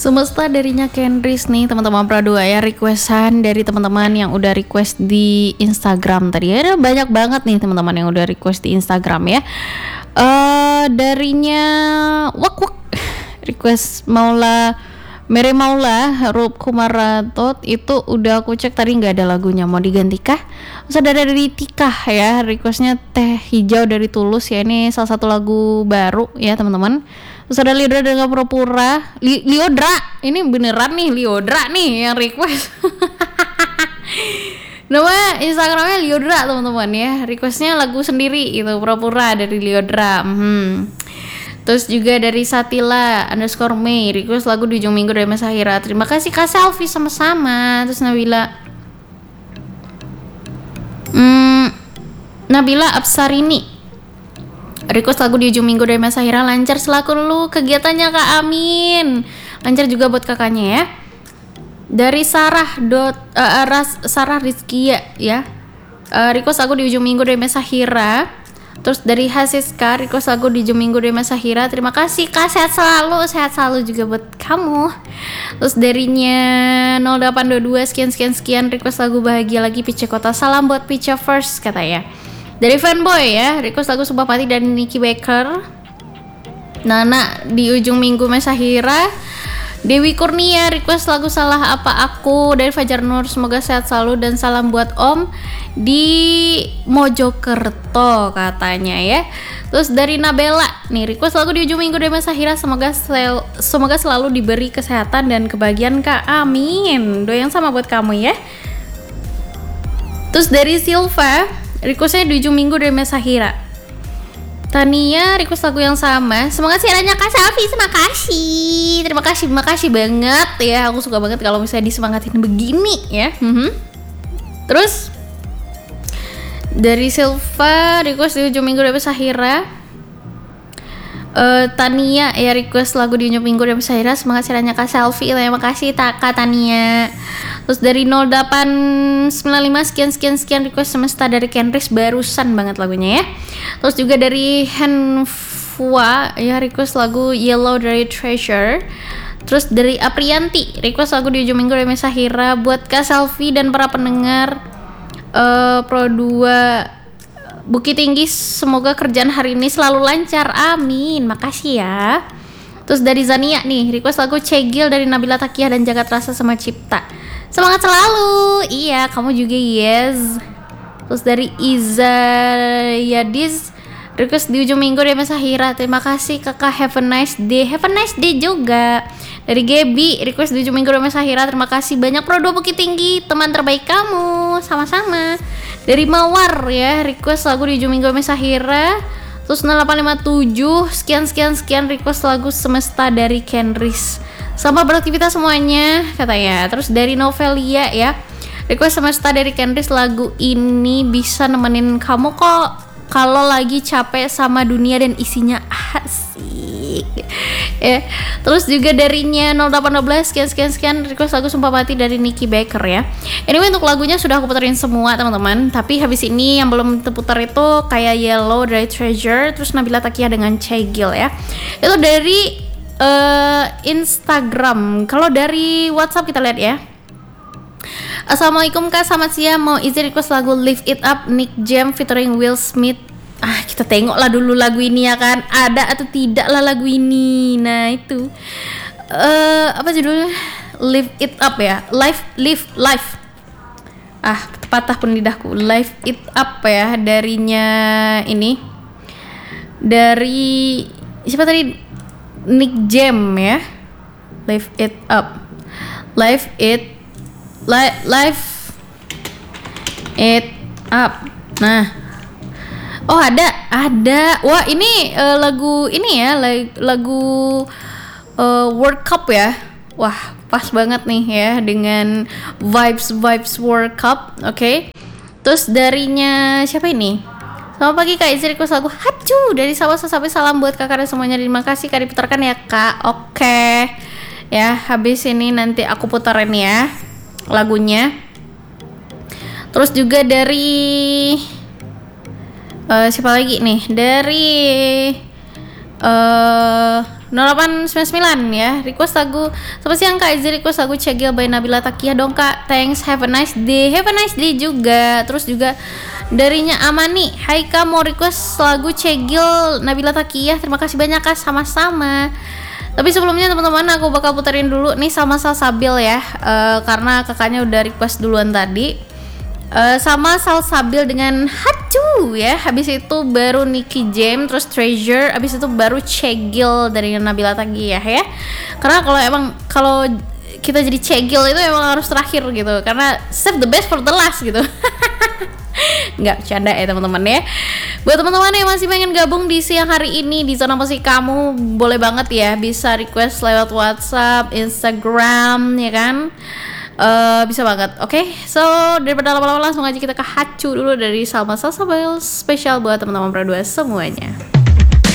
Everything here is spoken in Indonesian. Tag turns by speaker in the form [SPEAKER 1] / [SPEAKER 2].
[SPEAKER 1] Semesta darinya Kendris nih teman-teman Pradua ya, requestan dari teman-teman yang udah request di Instagram tadi ya. Ada banyak banget nih teman-teman yang udah request di Instagram ya. Darinya wak request Mere Maula Rup Kumaratot itu udah aku cek tadi nggak ada lagunya, mau digantikah? Terus ada dari Tika ya, requestnya Teh Hijau dari Tulus ya, ini salah satu lagu baru ya teman-teman. Terus ada Liodra dengan Pura-Pura, Liodra, ini beneran nih Liodra nih yang request. Nama Instagramnya Liodra teman-teman ya, requestnya lagu sendiri itu Pura-Pura dari Liodra. Terus juga dari Satila_Mei request lagu di ujung minggu dari Mas Sahira. Terima kasih Kak Selfie sama-sama. Terus Nabila Absarini request lagu di ujung minggu dari Mas Sahira. Lancar selaku lu kegiatannya Kak, amin. Lancar juga buat kakaknya ya. Dari Sarah Rizkia ya, request lagu di ujung minggu dari Mas Sahira. Terus dari Hasiska request lagu di ujung minggu dari Mas Sahira. Terima kasih Kak, sehat selalu juga buat kamu. Terus darinya 0822 sekian request lagu Bahagia Lagi Pice Kota. Salam buat Pice First katanya. Dari Fanboy ya, request lagu Sumpah Mati dari Nicky Baker. Nana di ujung minggu Mas Sahira. Dewi Kurnia request lagu Salah Apa Aku dari Fajar Nur. Semoga sehat selalu dan salam buat Om di Mojokerto katanya ya. Terus dari Nabela nih request lagu di ujung minggu dari Mas Sahira. Semoga selalu diberi kesehatan dan kebahagiaan Kak, amin. Doa yang sama buat kamu ya. Terus dari Silva requestnya di ujung minggu dari Mas Sahira. Tania request lagu yang sama. Semangat siarannya Kak Safi, terima kasih banget ya. Aku suka banget kalau misalnya disemangatin begini ya. Terus dari Silva request di ujung minggu dari Sahira. Tania ya request lagu di ujung minggu dari Sahira. Semangat siarannya Kak Selfie. Terima kasih Kak Tania. Terus dari 0895 sekian request Semesta dari Kendris, barusan banget lagunya ya. Terus juga dari Henfua ya request lagu Yellow dari Treasure. Terus dari Aprianti request lagu di ujung minggu dari Sahira buat Kak Selfie dan para pendengar Pro 2 Bukit Tinggi. Semoga kerjaan hari ini selalu lancar, amin. Makasih ya. Terus dari Zania nih request lagu Cegil dari Nabila Takiyah dan Jagat Rasa sama Cipta. Semangat selalu. Iya, kamu juga yes. Terus dari Iza Yadis request di ujung minggu dari Mas Sahira. Terima kasih kakak, have a nice day juga. Dari Gaby request di ujung minggu dari Mas Sahira. Terima kasih banyak Pro 2 Bukit Tinggi, teman terbaik kamu. Sama-sama. Dari Mawar ya request lagu di ujung minggu dari Mas Sahira. Terus 0857 sekian request lagu Semesta dari Kendris. Selamat beraktivitas semuanya katanya. Terus dari Novelia ya request Semesta dari Kendris, lagu ini bisa nemenin kamu kok kalau lagi capek sama dunia dan isinya asik ya. Terus juga darinya 0812 sekian request lagu Sumpah Mati dari Nicky Baker ya. Anyway, untuk lagunya sudah aku puterin semua teman-teman, tapi habis ini yang belum terputar itu kayak Yellow dari Treasure, terus Nabila Takiyah dengan Cegil ya. Itu dari Instagram. Kalau dari WhatsApp kita lihat ya. Assalamualaikum Kak, selamat siang. Mau izin request lagu Lift It Up Nick Jam featuring Will Smith. Kita tengok lah dulu lagu ini ya kan, ada atau tidak lah lagu ini. Nah itu apa judulnya? Lift It Up ya, Live. Patah pun lidahku. Live It Up ya, darinya ini dari siapa tadi? Nick Jam ya. Live It Up. Live It Up. Nah. Oh ada. Wah ini lagu ini ya, lagu World Cup ya. Wah pas banget nih ya dengan vibes World Cup. Oke. Terus darinya siapa ini? Selamat pagi Kak, izin request lagu Hacu dari Sawasa sampai salam buat kakak dan semuanya. Terima kasih Kak, diputarkan ya Kak. Oke. Ya habis ini nanti aku puterin ya lagunya. Terus juga dari siapa lagi nih? Dari 0899 ya, request lagu selamat siang Kak Izzy, request lagu Cegil by Nabila Takia dong Kak, thanks, have a nice day. Have a nice day juga. Terus juga darinya Amani, hai Kak, mau request lagu Cegil Nabila Takia, terima kasih banyak Kak, sama-sama. Tapi sebelumnya teman-teman, aku bakal puterin dulu nih sama Salsabil ya, karena kakaknya udah request duluan tadi. Sama Salsabil dengan Hatu ya. Habis itu baru Nicky Jam, terus Treasure, habis itu baru Cegil dari Nabila Takia ya. Karena kalau kita jadi Cegil itu emang harus terakhir gitu, karena save the best for the last gitu. Nggak bercanda ya teman-teman ya. Buat teman-teman yang masih pengen gabung di siang hari ini di Zona Musik Kamu, boleh banget ya, bisa request lewat WhatsApp, Instagram ya kan. Bisa banget. Oke, so daripada lama-lama langsung aja kita ke Hacu dulu dari Salma Salsabil, spesial buat teman-teman berdua semuanya.